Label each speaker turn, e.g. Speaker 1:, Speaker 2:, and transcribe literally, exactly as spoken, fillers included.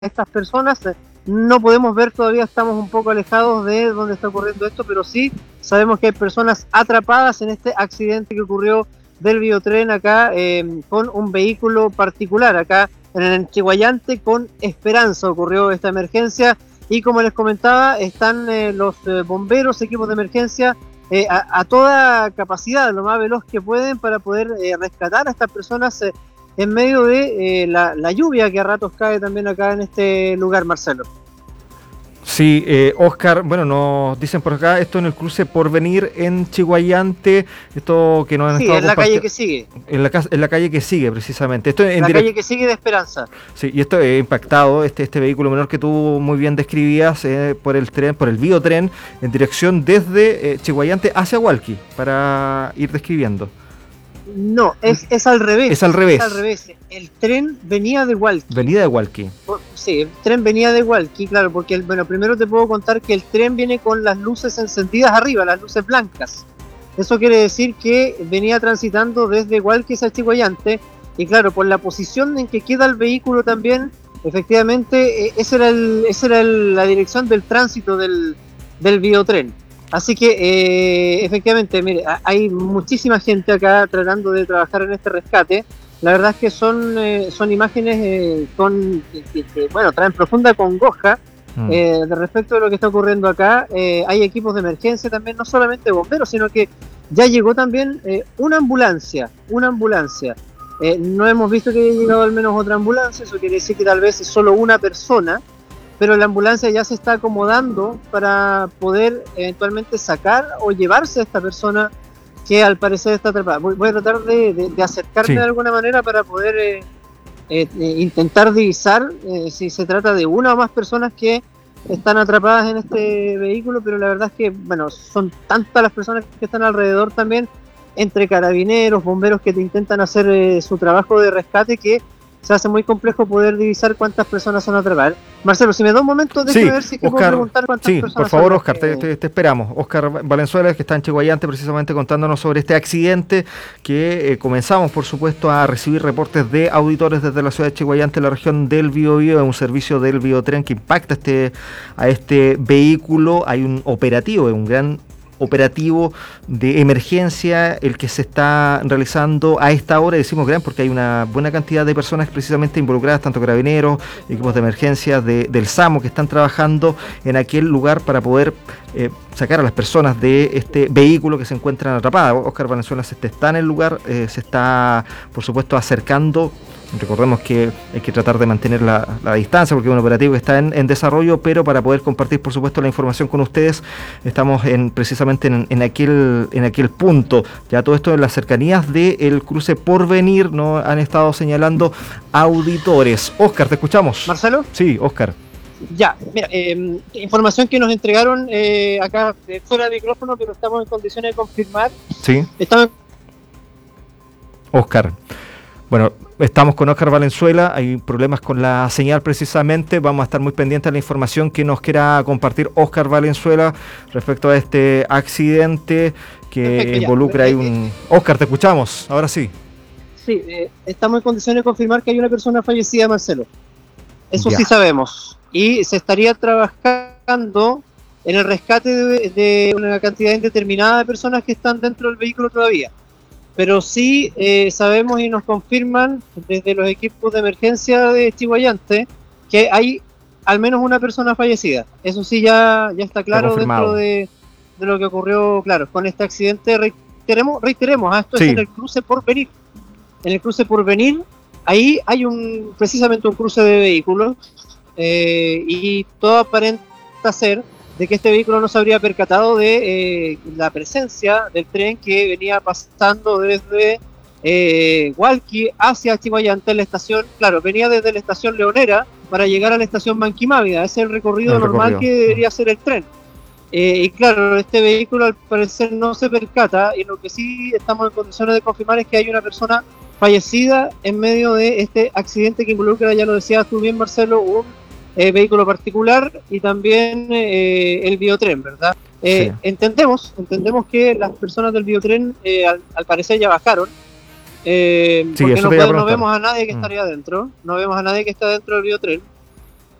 Speaker 1: estas personas. No podemos ver todavía, estamos un poco alejados de dónde está ocurriendo esto, pero sí sabemos que hay personas atrapadas en este accidente que ocurrió del biotren acá eh, con un vehículo particular acá en el Chihuayante. Con Esperanza ocurrió esta emergencia y, como les comentaba, están eh, los eh, bomberos, equipos de emergencia eh, a, a toda capacidad, lo más veloz que pueden, para poder eh, rescatar a estas personas eh, en medio de eh, la, la lluvia que a ratos cae también acá en este lugar, Marcelo.
Speaker 2: Sí, eh, Oscar, bueno, nos dicen por acá, esto en el cruce Porvenir en Chihuayante, esto que nos han
Speaker 1: sí,
Speaker 2: estado
Speaker 1: en la calle que sigue.
Speaker 2: En la, en la calle que sigue, precisamente. Esto en
Speaker 1: la
Speaker 2: direct...
Speaker 1: calle que sigue de Esperanza.
Speaker 2: Sí, y esto es impactado, este, este vehículo menor que tú muy bien describías, eh, por el tren, por el biotren, en dirección desde eh, Chihuayante hacia Hualqui, para ir describiendo.
Speaker 1: No, es, es al revés.
Speaker 2: Es al revés.
Speaker 1: Es al revés. El tren venía de Hualqui.
Speaker 2: Venía de Hualqui.
Speaker 1: Sí, el tren venía de Hualqui, claro, porque, el, bueno, primero te puedo contar que el tren viene con las luces encendidas arriba, las luces blancas. Eso quiere decir que venía transitando desde Hualqui hacia Chihuayante, y claro, por la posición en que queda el vehículo también, efectivamente, eh, esa era, el, esa era el, la dirección del tránsito del, del biotren. Así que, eh, efectivamente, mire, hay muchísima gente acá tratando de trabajar en este rescate. La verdad es que son, eh, son imágenes eh, con, que, que, bueno, traen profunda congoja mm. eh, de respecto de lo que está ocurriendo acá. Eh, hay equipos de emergencia también, no solamente bomberos, sino que ya llegó también eh, una ambulancia, una ambulancia. Eh, no hemos visto que haya llegado al menos otra ambulancia, eso quiere decir que tal vez es solo una persona, pero la ambulancia ya se está acomodando para poder eventualmente sacar o llevarse a esta persona que al parecer está atrapada. Voy, voy a tratar de, de, de acercarme sí. de alguna manera para poder eh, eh, intentar divisar eh, si se trata de una o más personas que están atrapadas en este vehículo, pero la verdad es que, bueno, son tantas las personas que están alrededor también, entre carabineros, bomberos que te intentan hacer eh, su trabajo de rescate, que se hace muy complejo poder divisar cuántas personas son atrapadas. Marcelo, si me da un momento, déjame
Speaker 2: sí,
Speaker 1: ver si
Speaker 2: Oscar,
Speaker 1: puedo preguntar cuántas
Speaker 2: sí,
Speaker 1: personas
Speaker 2: por favor,
Speaker 1: son.
Speaker 2: Oscar, te, te, te esperamos. Oscar Valenzuela, que está en Chihuayante, precisamente contándonos sobre este accidente, que eh, comenzamos, por supuesto, a recibir reportes de auditores desde la ciudad de Chihuayante, la región del Biobío, de un servicio del biotren que impacta este, a este vehículo. Hay un operativo, un gran operativo de emergencia el que se está realizando a esta hora. Decimos gran porque hay una buena cantidad de personas precisamente involucradas, tanto carabineros, equipos de emergencia de, del SAMU, que están trabajando en aquel lugar para poder eh, sacar a las personas de este vehículo que se encuentran atrapadas. Oscar Valenzuela se está en el lugar, eh, se está por supuesto acercando. Recordemos que hay que tratar de mantener la, la distancia porque es un operativo que está en, en desarrollo, pero para poder compartir, por supuesto, la información con ustedes, estamos en, precisamente en, en, aquel, en aquel punto. Ya todo esto en las cercanías del cruce Porvenir, ¿no? Han estado señalando auditores. Oscar, ¿te escuchamos?
Speaker 1: ¿Marcelo?
Speaker 2: Sí, Oscar.
Speaker 1: Ya, mira, eh, información que nos entregaron eh, acá de fuera de micrófono, pero estamos en condiciones de confirmar.
Speaker 2: Sí.
Speaker 1: Estamos...
Speaker 2: Oscar. Bueno, estamos con Oscar Valenzuela, hay problemas con la señal precisamente, vamos a estar muy pendientes de la información que nos quiera compartir Oscar Valenzuela respecto a este accidente que Perfecto, involucra ahí un... Oscar, te escuchamos, ahora sí.
Speaker 1: Sí, eh, estamos en condiciones de confirmar que hay una persona fallecida, Marcelo. Eso ya. Sí sabemos. Y se estaría trabajando en el rescate de, de una cantidad indeterminada de personas que están dentro del vehículo todavía. Pero sí eh, sabemos y nos confirman desde los equipos de emergencia de Chihuayante que hay al menos una persona fallecida. Eso sí ya, ya está claro está dentro de, de lo que ocurrió, claro, con este accidente. Reiteremos, reiteremos esto sí. Es en el cruce Porvenir. En el cruce Porvenir, ahí hay un precisamente un cruce de vehículos eh, y todo aparenta ser de que este vehículo no se habría percatado de eh, la presencia del tren que venía pasando desde eh, Hualqui hacia Chihuayante en la estación, claro, venía desde la estación Leonera para llegar a la estación Manquimávida, ese es el recorrido el normal recorrido. Que debería hacer el tren. Eh, y claro, este vehículo al parecer no se percata, y lo que sí estamos en condiciones de confirmar es que hay una persona fallecida en medio de este accidente que involucra, ya lo decías tú bien, Marcelo, un Eh, vehículo particular y también eh, el biotren, ¿verdad? Eh, sí. Entendemos, entendemos que las personas del biotren eh, al, al parecer ya bajaron, eh, sí, porque no, puede, no vemos a nadie que mm. estaría adentro, no vemos a nadie que está dentro del biotren,